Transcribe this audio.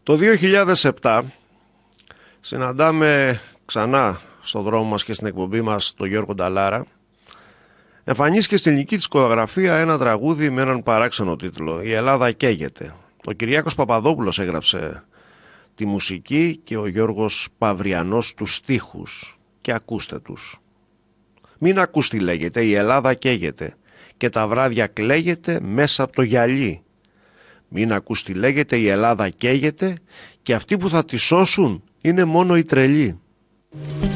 Το 2007 συναντάμε ξανά στο δρόμο μας και στην εκπομπή μας τον Γιώργο Νταλάρα. Εμφανίστηκε στην ελληνική δισκογραφία ένα τραγούδι με έναν παράξενο τίτλο, «Η Ελλάδα καίγεται». Ο Κυριάκος Παπαδόπουλος έγραψε τη μουσική και ο Γιώργος Παυριανός τους στίχους. Και ακούστε τους. Μην ακούς τι λέγεται, η Ελλάδα καίγεται και τα βράδια κλαίγεται μέσα από το γυαλί. Μην ακούς τι λέγεται, η Ελλάδα καίγεται και αυτοί που θα τη σώσουν είναι μόνο οι τρελοί.